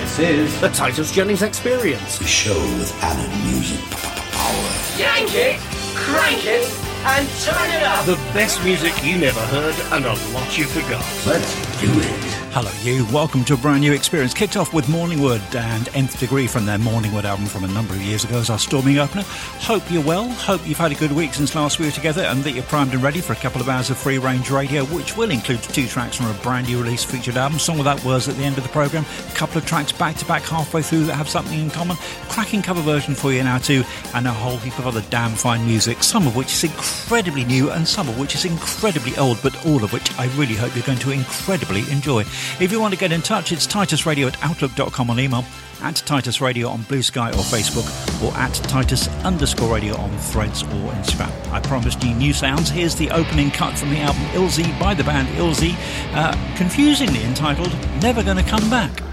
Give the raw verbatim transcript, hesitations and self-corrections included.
This is the Titus Jennings Experience. The show with added music power. Yank it, crank it, and turn it up. The best music you never heard and a lot you forgot. Let's do it. Hello you, welcome to a brand new experience. Kicked off with Morningwood and Nth Degree from their Morningwood album from a number of years ago as our storming opener. Hope you're well, hope you've had a good week since last we were together and that you're primed and ready for a couple of hours of free range radio, which will include two tracks from a brand new release featured album. Song Without Words at the end of the programme, a couple of tracks back to back halfway through that have something in common, cracking cover version for you now too, and a whole heap of other damn fine music, some of which is incredibly new and some of which is incredibly old, but all of which I really hope you're going to incredibly enjoy. If you want to get in touch, it's titus radio at outlook dot com on email, at Titus Radio on Blue Sky or Facebook, or at Titus underscore radio on Threads or Instagram. I promised you new sounds. Here's the opening cut from the album Ilzy by the band Ilzy, uh, confusingly entitled Never Gonna Come Back.